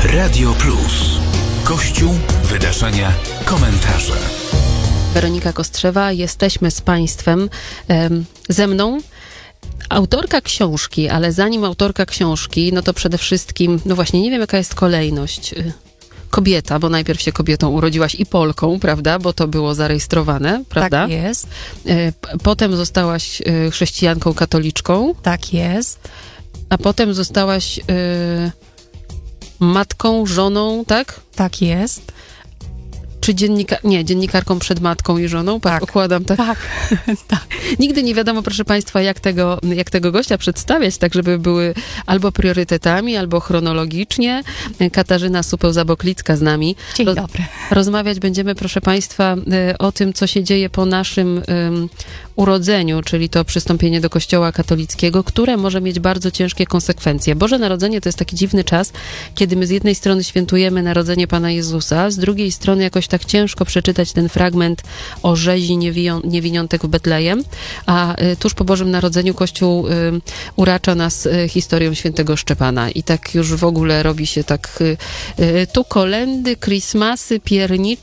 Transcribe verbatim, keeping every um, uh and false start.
Radio Plus. Kościół, wydarzenia, komentarze. Weronika Kostrzewa, jesteśmy z Państwem. Ze mną autorka książki, ale zanim autorka książki, no to przede wszystkim, no właśnie, nie wiem jaka jest kolejność. Kobieta, bo najpierw się kobietą urodziłaś i Polką, prawda? Bo to było zarejestrowane, prawda? Tak jest. Potem zostałaś chrześcijanką katoliczką. Tak jest. A potem zostałaś y, matką, żoną, tak? Tak jest. Czy dziennika... Nie, dziennikarką przed matką i żoną? Tak. Układam, tak? Tak. tak. Nigdy nie wiadomo, proszę Państwa, jak tego, jak tego gościa przedstawiać, tak żeby były albo priorytetami, albo chronologicznie. Katarzyna Supeł-Zaboklicka z nami. Dzień dobry. Rozmawiać będziemy, proszę Państwa, o tym, co się dzieje po naszym um, urodzeniu, czyli to przystąpienie do Kościoła katolickiego, które może mieć bardzo ciężkie konsekwencje. Boże Narodzenie to jest taki dziwny czas, kiedy my z jednej strony świętujemy Narodzenie Pana Jezusa, z drugiej strony jakoś tak ciężko przeczytać ten fragment o rzezi niewią- niewiniątek w Betlejem, a y, tuż po Bożym Narodzeniu Kościół y, uracza nas y, historią świętego Szczepana i tak już w ogóle robi się tak y, y, tu kolędy, Christmasy, pierniczki,